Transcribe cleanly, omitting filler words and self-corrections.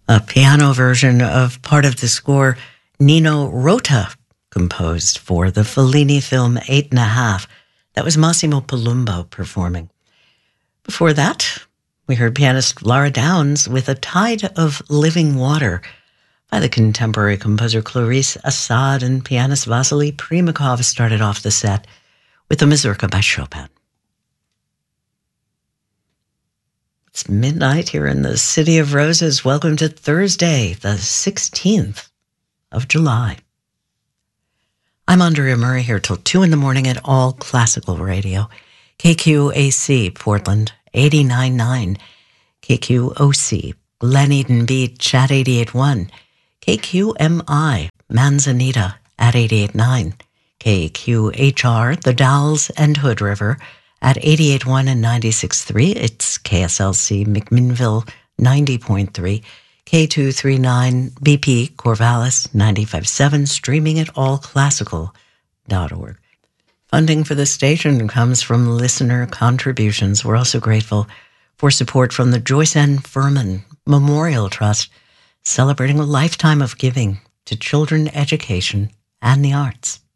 a piano version of part of the score Nino Rota composed for the Fellini film 8½. That was Massimo Palumbo performing. Before that, we heard pianist Lara Downs with A Tide of Living Water by the contemporary composer Clarice Assad, and pianist Vasily Primakov started off the set with the Mazurka by Chopin. It's midnight here in the City of Roses. Welcome to Thursday, the 16th of July. I'm Andrea Murray here till 2 in the morning at All Classical Radio. KQAC, Portland, 89.9. KQOC, Glen Eden Beach at 88.1. KQMI, Manzanita at 88.9. KQHR, The Dalles and Hood River at 88.1 and 96.3. It's KSLC McMinnville 90.3. K239 BP Corvallis 95.7, streaming at allclassical.org. Funding for the station comes from listener contributions. We're also grateful for support from the Joyce N. Furman Memorial Trust, celebrating a lifetime of giving to children, education, and the arts.